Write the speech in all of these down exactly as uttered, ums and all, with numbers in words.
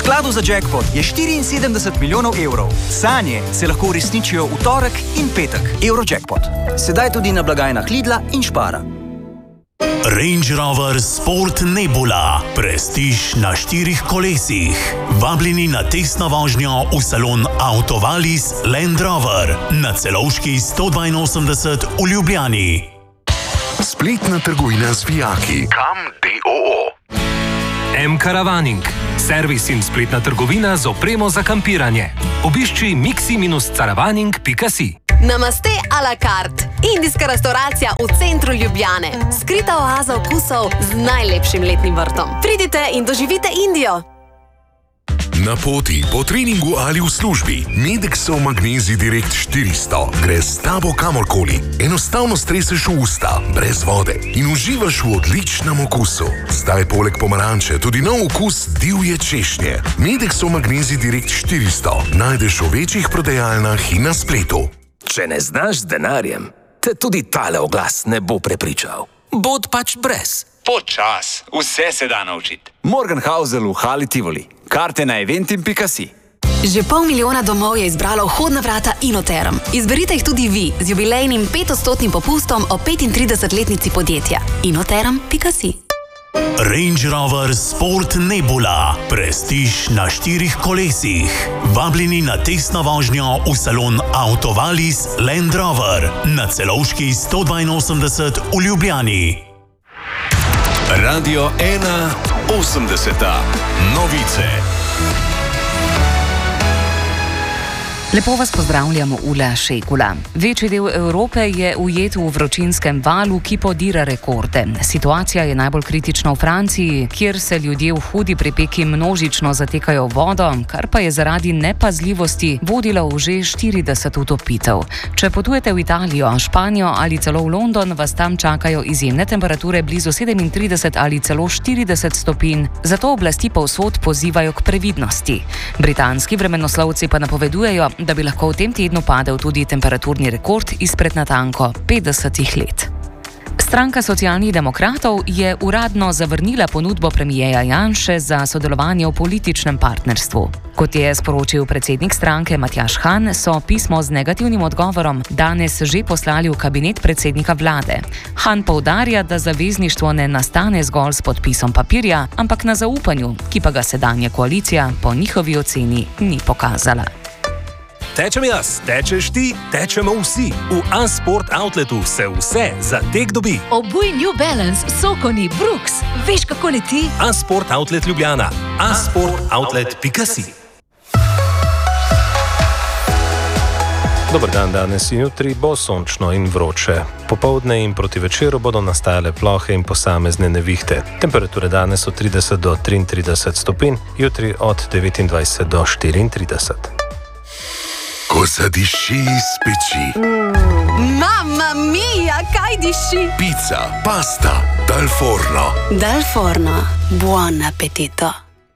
skladu za jackpot je štiriinsedemdeset milijonov evrov. Sanje se lahko uresničijo v torek in petek. Eurojackpot. Sedaj tudi na blagajnah Lidla in Spara. Range Rover Sport Nebula. Prestiž na štirih kolesih. Vabljeni na testno vožnjo v salon Autovalis Land Rover na Celovški sto dvainosemdeset v Ljubljani. Spletna trgovina z vijaki. Kam D O O. M-Caravaning. Servis in spletna trgovina z opremo za kampiranje. Obišči mixi caravaning pika si. Namaste a la carte. Indijska restauracija v centru Ljubljane. Skrita oaza okusov z najlepšim letnim vrtom. Pridite in doživite Indijo. Na poti, po treningu ali v službi, Medexov Magnezij Direkt štiristo gre s tabo kamorkoli. Enostavno streseš v usta, brez vode in uživaš v odličnem okusu. Zdaj poleg pomaranče tudi nov okus divje češnje. Medexov Magnezij Direkt štiristo najdeš v večjih prodajalnah in na spletu. Če ne znaš z denarjem, te tudi tale oglas ne bo prepričal. Bod pač brez. Počas, vse se da naučiti. Morgenhausel v Hali Tivoli. Karte na eventim pika si. Že pol milijona domov je izbralo vhodna vrata Inoterm. Izberite jih tudi vi z jubilejnim petodstotnim popustom o petintridesetletnici podjetja. inoterm pika si. Range Rover Sport Nebula. Prestiž na štirih kolesih. Vabljeni na testno vožnjo v salon Autovalis Land Rover na Celovški sto dvainosemdeset v Ljubljani. Radio ena osemdeseta. Novice. Lepo vas pozdravljamo, Ula Šekula. Večji del Evrope je ujet v vročinskem valu, ki podira rekorde. Situacija je najbolj kritična v Franciji, kjer se ljudje v hudi pripeki množično zatekajo v vodo, kar pa je zaradi nepazljivosti vodilo v že štirideset utopitev. Če potujete v Italijo, Španijo ali celo v London, vas tam čakajo izjemne temperature blizu sedemintrideset ali celo štirideset stopinj, zato oblasti povsod pozivajo k previdnosti. Britanski vremenoslovci pa napovedujejo, da bi lahko v tem tednu padel tudi temperaturni rekord izpred natanko petdesetih let. Stranka socialnih demokratov je uradno zavrnila ponudbo premijeja Janše za sodelovanje v političnem partnerstvu. Kot je sporočil predsednik stranke Matjaž Han, so pismo z negativnim odgovorom danes že poslali v kabinet predsednika vlade. Han poudarja, da zavezništvo ne nastane zgolj s podpisom papirja, ampak na zaupanju, ki pa ga sedanja koalicija po njihovi oceni ni pokazala. Tečem jaz, tečeš ti, tečemo vsi. V A-Sport Outletu se vse za tek dobi. Obuj New Balance, Sokoni, Brooks. Veš, kako leti? A-Sport Outlet Ljubljana. a sport outlet pika si. Dober dan, danes in jutri bo sončno in vroče. Popoldne in proti večeru bodo nastajale plohe in posamezne nevihte. Temperature danes od trideset do triintrideset stopinj, jutri od devetindvajset do štiriintrideset. Ko zadiši iz peči. Mm, mamma mia, kaj diši? Pizza, pasta, dal forno. Dal forno, buon appetito.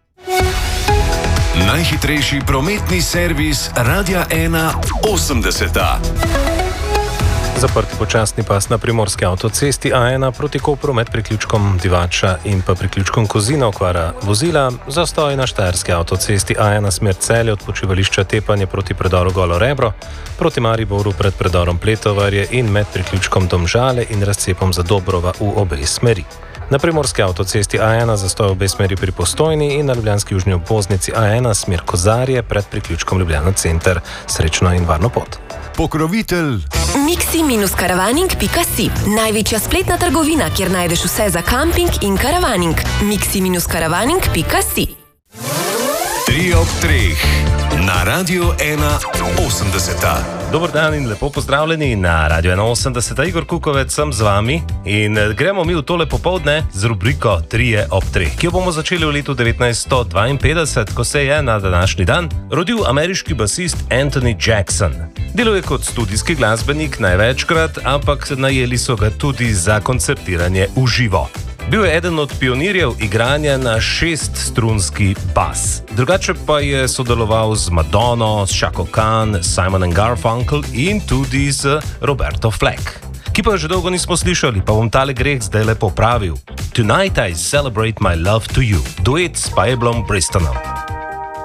Najhitrejši prometni servis Radia ena osemdeseta. Zaprti počasni pas na primorski avtocesti A ena proti Kopru med priključkom Divača in pa priključkom Kozina okvara vozila, zastoj na štajerski avtocesti A ena smer Celje od počivališča Tepanje proti predoru Golo Rebro, proti Mariboru pred predorom Pletovarje in med priključkom Domžale in razcepom Zadobrova v obe smeri. Na primorski avtocesti A ena zastoj v obe smeri pri Postojni in na ljubljanski južni obvoznici A ena smer Kozarje pred priključkom Ljubljana center. Srečno in varno pot. Pokrovitelj mixi caravaning pika si. Največja spletna trgovina, kjer najdeš vse za kamping in karavaning. mixi caravaning pika si. Tri ob treh na Radio ena osemdeseta. Dober dan in lepo pozdravljeni na Radio ena osemdeseta. Igor Kukovec sem z vami in gremo mi v tole popoldne z rubriko Trije ob treh, ki jo bomo začeli v letu devetnajststo dvainpetdeset, ko se je na današnji dan rodil ameriški basist Anthony Jackson. Deluje kot studijski glasbenik največkrat, ampak najeli so ga tudi za koncertiranje v živo. Bil je eden od pionirjev igranja na šeststrunski bas. Drugače pa je sodeloval z Madonno, s Chaka Khan, Simon and Garfunkel in tudi z Roberto Fleck, ki pa že dolgo nismo slišali, pa bom tale greh zdaj lepo pravil. Tonight I celebrate my love to you. Duet s Pablom Bristonom.